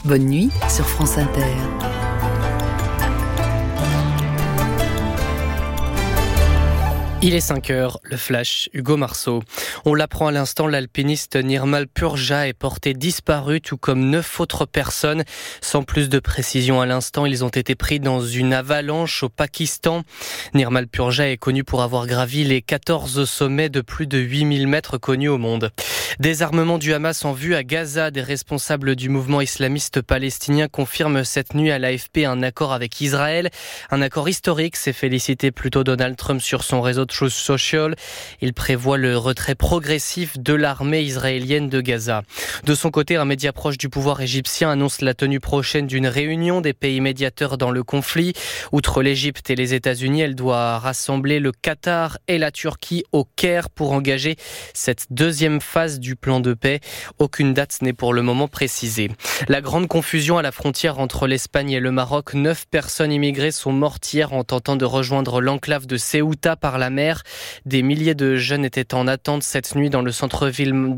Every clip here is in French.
Bonne nuit sur France Inter. Il est 5h, le flash, Hugo Marceau. On l'apprend à l'instant, l'alpiniste Nirmal Purja est porté disparu, tout comme 9 autres personnes. Sans plus de précision à l'instant, ils ont été pris dans une avalanche au Pakistan. Nirmal Purja est connu pour avoir gravi les 14 sommets de plus de 8000 mètres connus au monde. Désarmement du Hamas en vue à Gaza. Des responsables du mouvement islamiste palestinien confirment cette nuit à l'AFP un accord avec Israël. Un accord historique, s'est félicité plutôt Donald Trump sur son réseau Truth Social. Il prévoit le retrait progressif de l'armée israélienne de Gaza. De son côté, un média proche du pouvoir égyptien annonce la tenue prochaine d'une réunion des pays médiateurs dans le conflit. Outre l'Égypte et les États-Unis, elle doit rassembler le Qatar et la Turquie au Caire pour engager cette deuxième phase du plan de paix. Aucune date n'est pour le moment précisée. La grande confusion à la frontière entre l'Espagne et le Maroc. 9 personnes immigrées sont mortes hier en tentant de rejoindre l'enclave de Ceuta par la mer. Des milliers de jeunes étaient en attente cette nuit dans le centre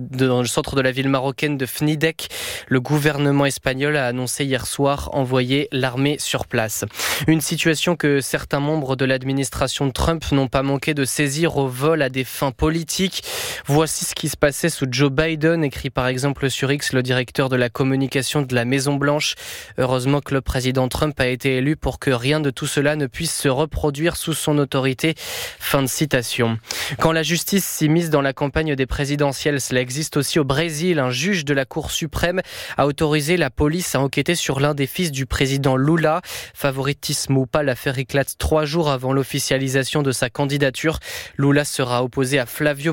de la ville marocaine de Fnidek. Le gouvernement espagnol a annoncé hier soir envoyer l'armée sur place. Une situation que certains membres de l'administration de Trump n'ont pas manqué de saisir au vol à des fins politiques. Voici ce qui se passait sous Joe Biden, écrit par exemple sur X le directeur de la communication de la Maison-Blanche. Heureusement que le président Trump a été élu pour que rien de tout cela ne puisse se reproduire sous son autorité. Fin de citation. Quand la justice s'immisce dans la campagne des présidentielles, cela existe aussi au Brésil. Un juge de la Cour suprême a autorisé la police à enquêter sur l'un des fils du président Lula. Favoritisme ou pas, l'affaire éclate 3 jours avant l'officialisation de sa candidature. Lula sera opposé à Flavio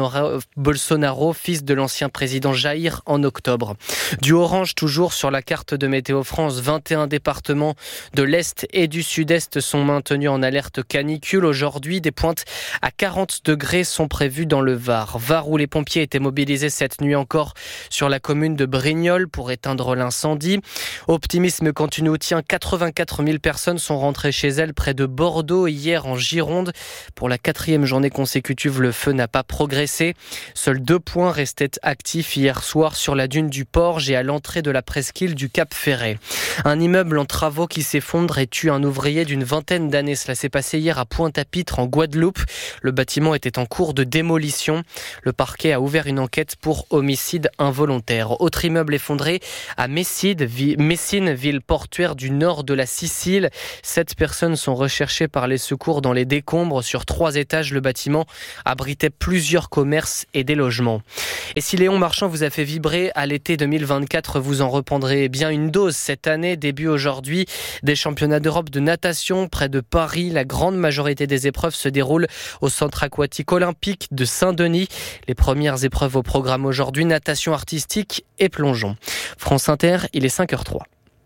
Bolsonaro, fils de l'ancien président Jair, en octobre. Du orange toujours sur la carte de Météo France, 21 départements de l'Est et du Sud-Est sont maintenus en alerte canicule. Aujourd'hui, des pointes à 40 degrés sont prévues dans le Var. Var où les pompiers étaient mobilisés cette nuit encore sur la commune de Brignoles pour éteindre l'incendie. Optimisme Continentien, 84 000 personnes sont rentrées chez elles près de Bordeaux hier en Gironde. Pour la 4e journée consécutive, le feu n'a pas progressé. Seuls 2 points restaient actifs hier soir sur la dune du Porge et à l'entrée de la presqu'île du Cap Ferret. Un immeuble en travaux qui s'effondre et tue un ouvrier d'une vingtaine d'années. Cela s'est passé hier à Pointe-à-Pitre en Guadeloupe. Le bâtiment était en cours de démolition. Le parquet a ouvert une enquête pour homicide involontaire. Autre immeuble effondré à Messine, ville portuaire du nord de la Sicile. 7 personnes sont recherchées par les secours dans les décombres. Sur 3 étages, le bâtiment abritait plusieurs commerces et des logements. Et si Léon Marchand vous a fait vibrer à l'été 2024, vous en reprendrez bien une dose cette année. Début aujourd'hui des championnats d'Europe de natation près de Paris. La grande majorité des épreuves se déroulent au centre aquatique olympique de Saint-Denis. Les premières épreuves au programme aujourd'hui, natation artistique et plongeon. France Inter, il est 5h03.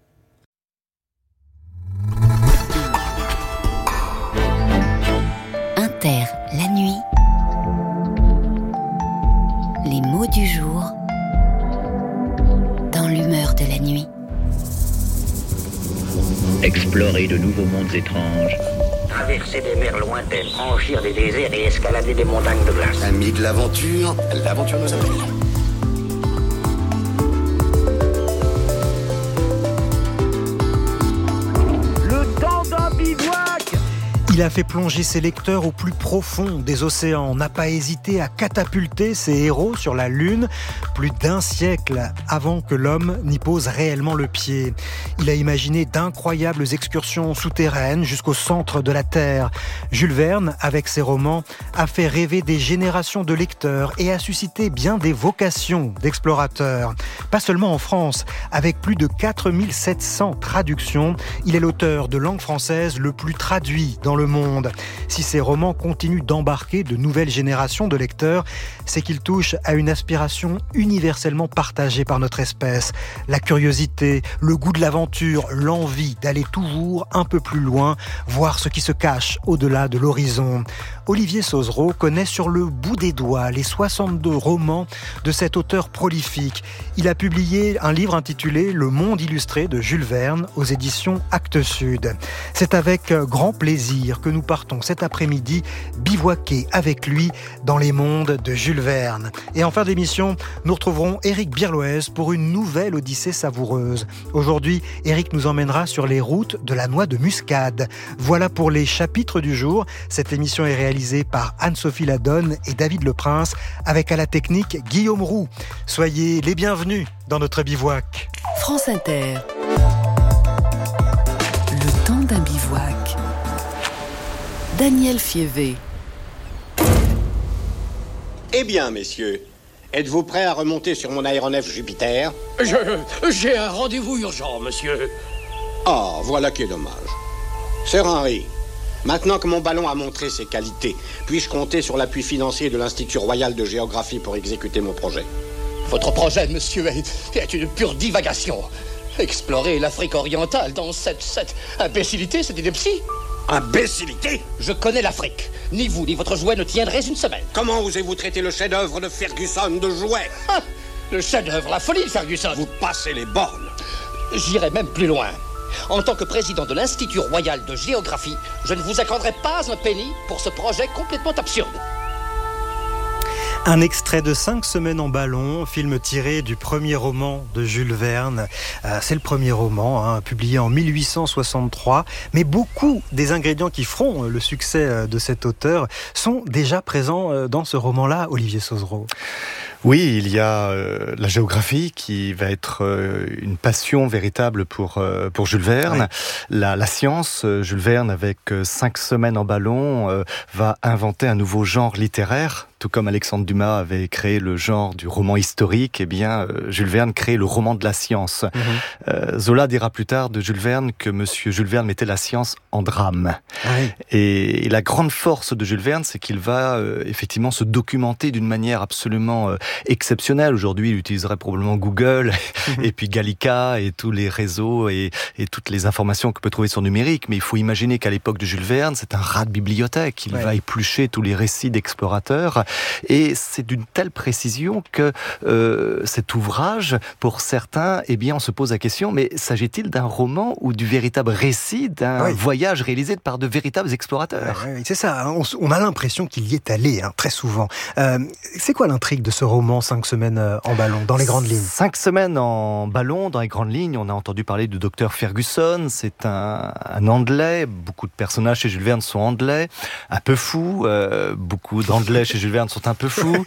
Inter, la nuit. Les mots du jour dans l'humeur de la nuit. Explorer de nouveaux mondes étranges. Traverser des mers lointaines, franchir des déserts et escalader des montagnes de glace. Amis de l'aventure, l'aventure nous appelle. Le temps d'un bivouac. Il a fait plonger ses lecteurs au plus profond des océans, n'a pas hésité à catapulter ses héros sur la Lune, plus d'1 siècle avant que l'homme n'y pose réellement le pied. Il a imaginé d'incroyables excursions souterraines jusqu'au centre de la Terre. Jules Verne, avec ses romans, a fait rêver des générations de lecteurs et a suscité bien des vocations d'explorateurs. Pas seulement en France, avec plus de 4700 traductions, il est l'auteur de langue française le plus traduit dans le monde. Si ces romans continuent d'embarquer de nouvelles générations de lecteurs, c'est qu'ils touchent à une aspiration universellement partagée par notre espèce. La curiosité, le goût de l'aventure, l'envie d'aller toujours un peu plus loin, voir ce qui se cache au-delà de l'horizon. Olivier Sauzereau connaît sur le bout des doigts les 62 romans de cet auteur prolifique. Il a a publié un livre intitulé « Le monde illustré de Jules Verne » aux éditions Actes Sud. C'est avec grand plaisir que nous partons cet après-midi bivouaquer avec lui dans les mondes de Jules Verne. Et en fin d'émission, nous retrouverons Éric Birloez pour une nouvelle odyssée savoureuse. Aujourd'hui, Éric nous emmènera sur les routes de la noix de muscade. Voilà pour les chapitres du jour. Cette émission est réalisée par Anne-Sophie Ladonne et David Leprince, avec à la technique Guillaume Roux. Soyez les bienvenus dans notre bivouac. France Inter. Le temps d'un bivouac. Daniel Fievé. Eh bien, messieurs, êtes-vous prêts à remonter sur mon aéronef Jupiter ? J'ai un rendez-vous urgent, monsieur. Ah, voilà qui est dommage. Sir Henry, maintenant que mon ballon a montré ses qualités, puis-je compter sur l'appui financier de l'Institut Royal de Géographie pour exécuter mon projet ? Votre projet, monsieur, est une pure divagation. Explorer l'Afrique orientale dans cette imbécilité, c'est ineptie. Imbécilité ? Je connais l'Afrique. Ni vous, ni votre jouet ne tiendrez une semaine. Comment osez-vous traiter le chef-d'œuvre de Ferguson de jouet ? Le chef-d'œuvre, la folie de Ferguson. Vous passez les bornes. J'irai même plus loin. En tant que président de l'Institut Royal de Géographie, je ne vous accorderai pas un penny pour ce projet complètement absurde. Un extrait de 5 semaines en ballon, film tiré du premier roman de Jules Verne. C'est le premier roman, publié en 1863. Mais beaucoup des ingrédients qui feront le succès de cet auteur sont déjà présents dans ce roman-là, Olivier Sauzereau. Oui, il y a la géographie qui va être une passion véritable pour Jules Verne. Ouais. La science, Jules Verne, avec 5 semaines en ballon, va inventer un nouveau genre littéraire. Tout comme Alexandre Dumas avait créé le genre du roman historique, eh bien, Jules Verne crée le roman de la science. Zola dira plus tard de Jules Verne que Monsieur Jules Verne mettait la science en drame. Oui. Et la grande force de Jules Verne, c'est qu'il va effectivement se documenter d'une manière absolument exceptionnelle. Aujourd'hui, il utiliserait probablement Google et puis Gallica et tous les réseaux et toutes les informations qu'on peut trouver sur numérique. Mais il faut imaginer qu'à l'époque de Jules Verne, c'est un rat de bibliothèque. Il va éplucher tous les récits d'explorateurs. Et c'est d'une telle précision que cet ouvrage, pour certains, eh bien, on se pose la question, mais s'agit-il d'un roman ou du véritable récit d'un voyage réalisé par de véritables explorateurs ? Oui, c'est ça, on a l'impression qu'il y est allé, très souvent. C'est quoi l'intrigue de ce roman 5 semaines en ballon, dans les grandes lignes ? 5 semaines en ballon, dans les grandes lignes, on a entendu parler du docteur Ferguson, c'est un Anglais, beaucoup de personnages chez Jules Verne sont anglais, un peu fous, beaucoup d'anglais chez Jules Verne sont un peu fous,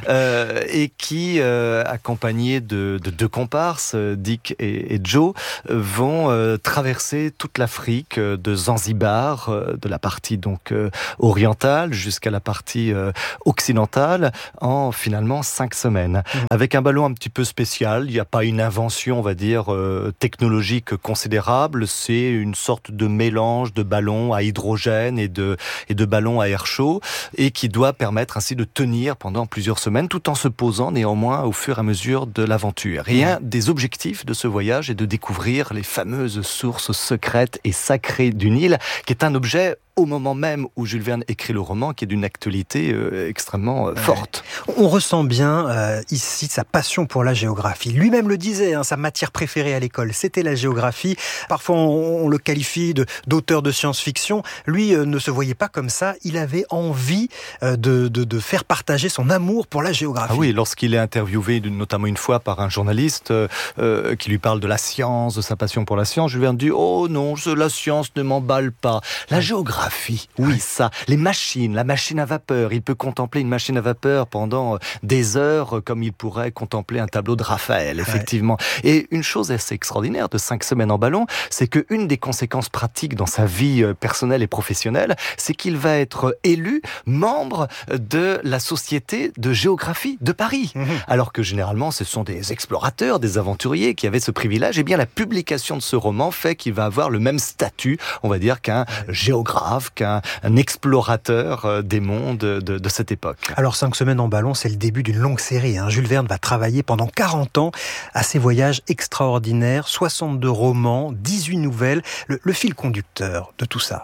et qui, accompagnés de 2 comparses, Dick et Joe, vont traverser toute l'Afrique, de Zanzibar, de la partie donc orientale jusqu'à la partie occidentale, en finalement 5 semaines. Avec un ballon un petit peu spécial, il n'y a pas une invention, on va dire, technologique considérable, c'est une sorte de mélange de ballons à hydrogène et de ballons à air chaud, et qui doit permettre ainsi de tenir pendant plusieurs semaines, tout en se posant néanmoins au fur et à mesure de l'aventure. Et un des objectifs de ce voyage est de découvrir les fameuses sources secrètes et sacrées du Nil, qui est un objet au moment même où Jules Verne écrit le roman, qui est d'une actualité extrêmement forte. On ressent bien ici sa passion pour la géographie. Lui-même le disait, sa matière préférée à l'école, c'était la géographie. Parfois, on le qualifie d'auteur de science-fiction. Lui ne se voyait pas comme ça. Il avait envie de faire partager son amour pour la géographie. Ah oui, lorsqu'il est interviewé, notamment une fois par un journaliste qui lui parle de la science, de sa passion pour la science, Jules Verne dit « Oh non, la science ne m'emballe pas. La géographie, oui, ça. Les machines, la machine à vapeur. Il peut contempler une machine à vapeur pendant des heures, comme il pourrait contempler un tableau de Raphaël, effectivement. Et une chose assez extraordinaire de 5 semaines en ballon, c'est qu'une des conséquences pratiques dans sa vie personnelle et professionnelle, c'est qu'il va être élu membre de la Société de géographie de Paris. Alors que généralement, ce sont des explorateurs, des aventuriers qui avaient ce privilège. Eh bien, la publication de ce roman fait qu'il va avoir le même statut, on va dire, qu'un géographe, qu'un explorateur des mondes de cette époque. Alors 5 semaines en ballon, c'est le début d'une longue série. Jules Verne va travailler pendant 40 ans à ses voyages extraordinaires, 62 romans, 18 nouvelles. Le fil conducteur de tout ça.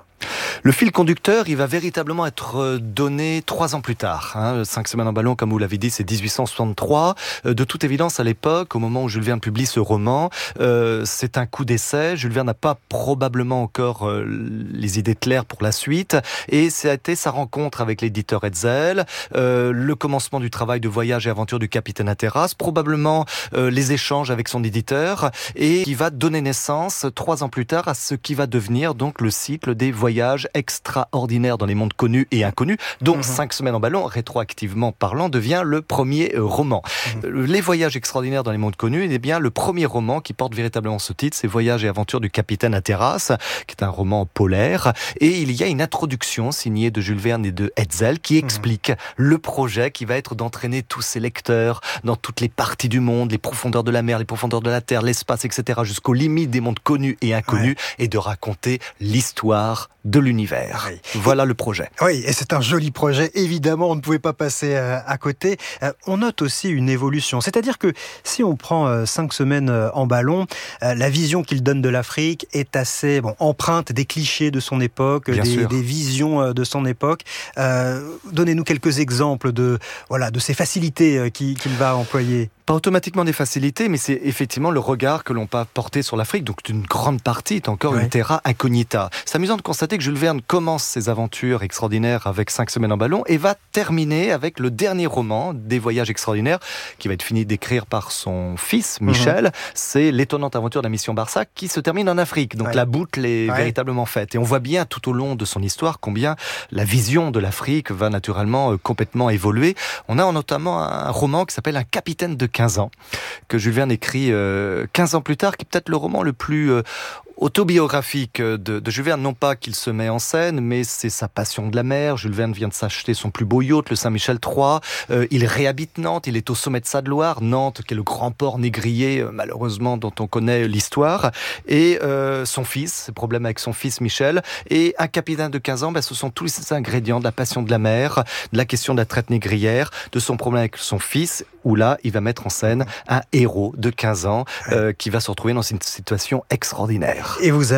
Le fil conducteur, il va véritablement être donné 3 ans plus tard. 5 semaines en ballon, comme vous l'avez dit, c'est 1863. De toute évidence, à l'époque, au moment où Jules Verne publie ce roman, c'est un coup d'essai. Jules Verne n'a pas probablement encore les idées claires pour la suite. Et ça a été sa rencontre avec l'éditeur Hetzel, le commencement du travail de voyage et aventure du capitaine Hatteras, probablement les échanges avec son éditeur, et qui va donner naissance 3 ans plus tard à ce qui va devenir donc le cycle des voyages extraordinaires dans les mondes connus et inconnus, dont 5 semaines en ballon, rétroactivement parlant, devient le premier roman. Les voyages extraordinaires dans les mondes connus, eh bien, le premier roman qui porte véritablement ce titre, c'est Voyages et aventures du capitaine Hatteras, qui est un roman polaire, et il y a une introduction signée de Jules Verne et de Hetzel qui explique le projet qui va être d'entraîner tous ses lecteurs dans toutes les parties du monde, les profondeurs de la mer, les profondeurs de la terre, l'espace, etc., jusqu'aux limites des mondes connus et inconnus, et de raconter l'histoire de l'univers. Voilà le projet. Oui, et c'est un joli projet. Évidemment, on ne pouvait pas passer à côté. On note aussi une évolution. C'est-à-dire que si on prend 5 semaines en ballon, la vision qu'il donne de l'Afrique est assez empreinte des clichés de son époque, des visions de son époque. Donnez-nous quelques exemples de ces facilités qu'il va employer. Pas automatiquement des facilités, mais c'est effectivement le regard que l'on peut porter sur l'Afrique. Donc une grande partie est encore une terra incognita. C'est amusant de constater que Jules Verne commence ses aventures extraordinaires avec 5 semaines en ballon et va terminer avec le dernier roman des voyages extraordinaires qui va être fini d'écrire par son fils Michel. C'est l'étonnante aventure de la mission Barsac qui se termine en Afrique. Donc la boucle est véritablement faite. Et on voit bien tout au long de son histoire combien la vision de l'Afrique va naturellement complètement évoluer. On a notamment un roman qui s'appelle Un capitaine de 15 ans, que Jules Verne écrit 15 ans plus tard, qui est peut-être le roman le plus autobiographique de Jules Verne. Non pas qu'il se met en scène, mais c'est sa passion de la mer. Jules Verne vient de s'acheter son plus beau yacht, le Saint-Michel III. Il réhabite Nantes, il est au sommet de Saône-Loire. Nantes, qui est le grand port négrier, malheureusement, dont on connaît l'histoire. Et son fils, ses problèmes avec son fils Michel. Et Un capitaine de 15 ans, ce sont tous ces ingrédients de la passion de la mer, de la question de la traite négrière, de son problème avec son fils, où là, il va mettre en scène un héros de 15 ans qui va se retrouver dans une situation extraordinaire. Et vous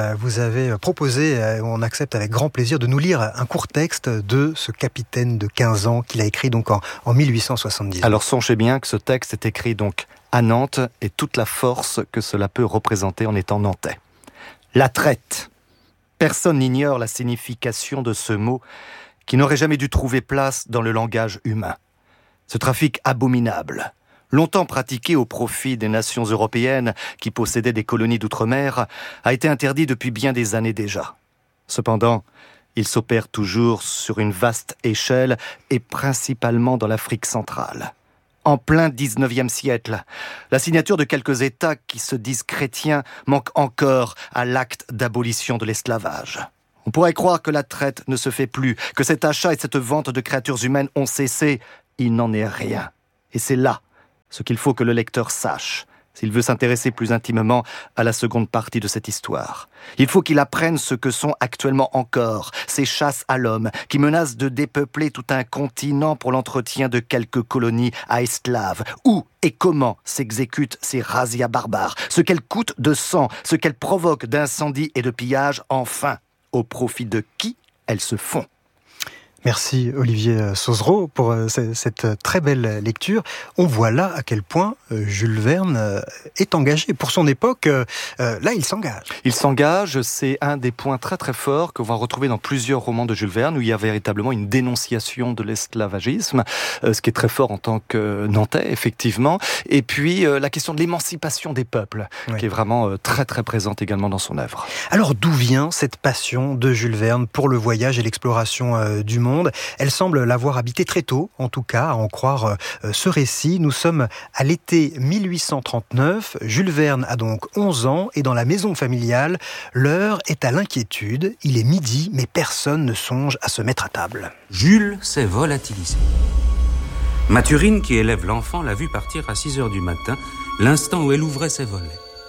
avez proposé, on accepte avec grand plaisir, de nous lire un court texte de ce capitaine de 15 ans qu'il a écrit donc en 1870. Alors songez bien que ce texte est écrit donc à Nantes et toute la force que cela peut représenter en étant nantais. La traite. Personne n'ignore la signification de ce mot qui n'aurait jamais dû trouver place dans le langage humain. Ce trafic abominable, longtemps pratiqué au profit des nations européennes qui possédaient des colonies d'outre-mer, a été interdit depuis bien des années déjà. Cependant, il s'opère toujours sur une vaste échelle et principalement dans l'Afrique centrale. En plein 19e siècle, la signature de quelques États qui se disent chrétiens manque encore à l'acte d'abolition de l'esclavage. On pourrait croire que la traite ne se fait plus, que cet achat et cette vente de créatures humaines ont cessé. Il n'en est rien. Et c'est là ce qu'il faut que le lecteur sache, s'il veut s'intéresser plus intimement à la seconde partie de cette histoire. Il faut qu'il apprenne ce que sont actuellement encore ces chasses à l'homme qui menacent de dépeupler tout un continent pour l'entretien de quelques colonies à esclaves. Où et comment s'exécutent ces razzias barbares, ce qu'elles coûtent de sang, ce qu'elles provoquent d'incendies et de pillages, enfin, au profit de qui elles se font. Merci Olivier Sauzereau pour cette très belle lecture. On voit là à quel point Jules Verne est engagé. Pour son époque, là il s'engage. Il s'engage, c'est un des points très très forts qu'on va retrouver dans plusieurs romans de Jules Verne où il y a véritablement une dénonciation de l'esclavagisme, ce qui est très fort en tant que Nantais, effectivement. Et puis la question de l'émancipation des peuples, qui est vraiment très très présente également dans son œuvre. Alors d'où vient cette passion de Jules Verne pour le voyage et l'exploration du monde ? Elle semble l'avoir habité très tôt, en tout cas, à en croire ce récit. Nous sommes à l'été 1839. Jules Verne a donc 11 ans et dans la maison familiale, l'heure est à l'inquiétude. Il est midi, mais personne ne songe à se mettre à table. Jules s'est volatilisé. Mathurine, qui élève l'enfant, l'a vu partir à 6h du matin, l'instant où elle ouvrait ses volets.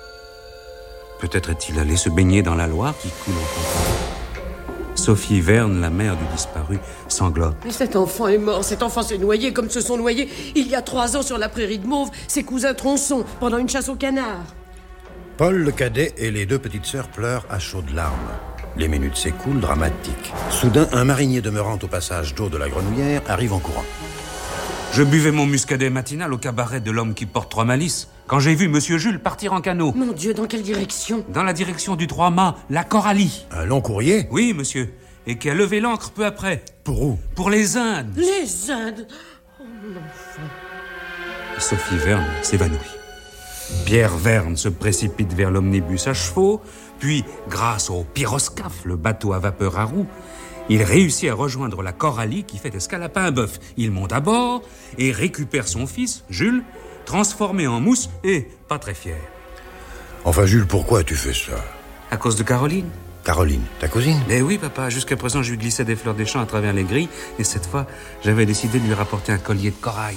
Peut-être est-il allé se baigner dans la Loire qui coule en campagne. Sophie Verne, la mère du disparu, sanglote. Mais cet enfant est mort, cet enfant s'est noyé comme se sont noyés il y a 3 ans sur la prairie de Mauve ses cousins Tronçon pendant une chasse au canard. Paul le cadet et les 2 petites sœurs pleurent à chaudes larmes. Les minutes s'écoulent, dramatique. Soudain, un marinier demeurant au passage d'eau de la Grenouillère arrive en courant. Je buvais mon muscadet matinal au cabaret de l'homme qui porte 3 malices quand j'ai vu Monsieur Jules partir en canot. Mon Dieu, dans quelle direction? Dans la direction du 3-mâts, la Coralie. Un long courrier? Oui, monsieur. Et qui a levé l'ancre peu après. Pour où? Pour les Indes. Les Indes? Oh, mon enfant. Sophie Verne s'évanouit. Pierre Verne se précipite vers l'omnibus à chevaux, puis, grâce au pyroscaphe, le bateau à vapeur à roues, il réussit à rejoindre la Coralie qui fait escale à Paimboeuf. Il monte à bord et récupère son fils, Jules, transformé en mousse et pas très fier. Enfin, Jules, pourquoi tu fais ça? À cause de Caroline. Caroline, ta cousine? Mais oui, papa. Jusqu'à présent, je lui glissais des fleurs des champs à travers les grilles. Et cette fois, j'avais décidé de lui rapporter un collier de corail.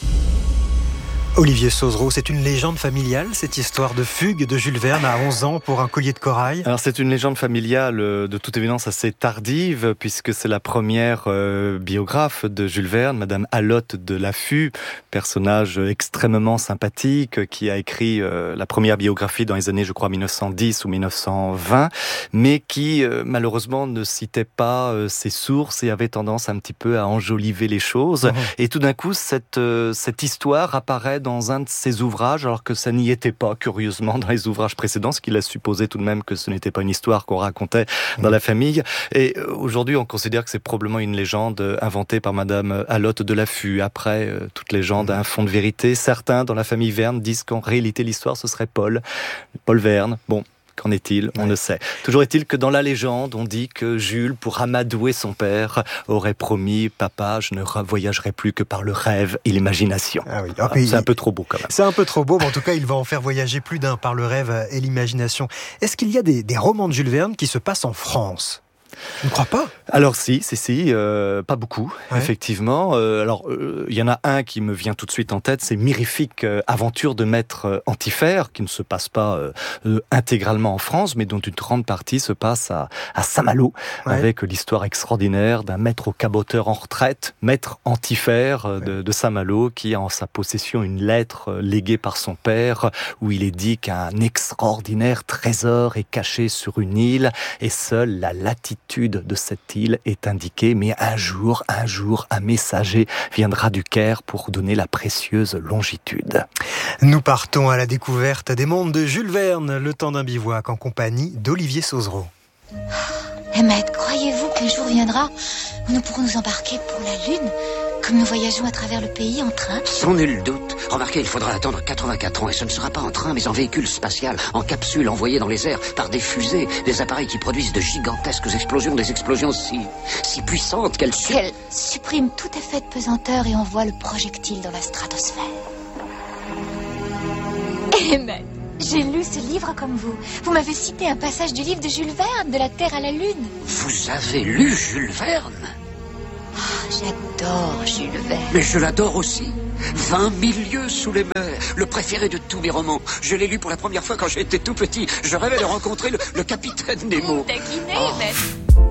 Olivier Sauzereau, c'est une légende familiale, cette histoire de fugue de Jules Verne à 11 ans pour un collier de corail? Alors c'est une légende familiale de toute évidence assez tardive, puisque c'est la première biographe de Jules Verne, Madame Alotte de Laffu, personnage extrêmement sympathique, qui a écrit la première biographie dans les années, je crois, 1910 ou 1920, mais qui malheureusement ne citait pas ses sources et avait tendance un petit peu à enjoliver les choses. Et tout d'un coup, cette histoire apparaît dans un de ses ouvrages, alors que ça n'y était pas, curieusement, dans les ouvrages précédents, ce qu'il a supposé tout de même que ce n'était pas une histoire qu'on racontait dans la famille. Et aujourd'hui, on considère que c'est probablement une légende inventée par Madame Alotte de Laffu. Après, toute légende a un fond de vérité. Certains, dans la famille Verne, disent qu'en réalité, l'histoire, ce serait Paul Verne. Bon. Qu'en est-il? On ne sait. Toujours est-il que dans la légende, on dit que Jules, pour amadouer son père, aurait promis « Papa, je ne voyagerai plus que par le rêve et l'imagination ». Ah oui. C'est un peu trop beau quand même. C'est un peu trop beau, mais en tout cas, il va en faire voyager plus d'un par le rêve et l'imagination. Est-ce qu'il y a des romans de Jules Verne qui se passent en France? Je ne crois pas. Alors si, pas beaucoup, effectivement. Il y en a un qui me vient tout de suite en tête, c'est Mirifique aventure de maître Antifère, qui ne se passe pas intégralement en France, mais dont une grande partie se passe à Saint-Malo, avec l'histoire extraordinaire d'un maître caboteur en retraite, maître Antifère de Saint-Malo, qui a en sa possession une lettre léguée par son père, où il est dit qu'un extraordinaire trésor est caché sur une île, et seule la latitude de cette île est indiquée, mais un jour, un messager viendra du Caire pour donner la précieuse longitude. Nous partons à la découverte des mondes de Jules Verne, le temps d'un bivouac, en compagnie d'Olivier Sauzereau. Emmett, croyez-vous qu'un jour viendra où nous pourrons nous embarquer pour la Lune, comme nous voyageons à travers le pays en train? Sans nul doute. Remarquez, il faudra attendre 84 ans et ce ne sera pas en train, mais en véhicule spatial, en capsule envoyée dans les airs par des fusées, des appareils qui produisent de gigantesques explosions, des explosions si puissantes qu'elles suppriment tout effet de pesanteur et envoient le projectile dans la stratosphère. Emmett, j'ai lu ce livre comme vous. Vous m'avez cité un passage du livre de Jules Verne, de la Terre à la Lune. Vous avez lu Jules Verne? J'adore Jules Verne. Mais je l'adore aussi. 20 000 lieues sous les mers, le préféré de tous mes romans. Je l'ai lu pour la première fois quand j'étais tout petit. Je rêvais de rencontrer le capitaine Nemo. Taquiné, Emmett.